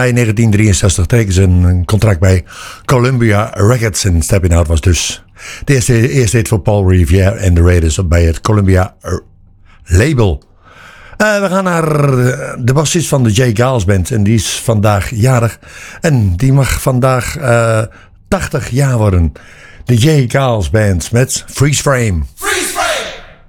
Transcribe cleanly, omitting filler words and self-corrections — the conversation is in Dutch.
In 1963 tekenen ze een contract bij Columbia Records en Stepping Out was dus de eerste hit voor Paul Revere en de Raiders bij het Columbia label. We gaan naar de bassist van de J. Geils Band en die is vandaag jarig en die mag vandaag 80 jaar worden. De J. Geils Band met Freeze Frame.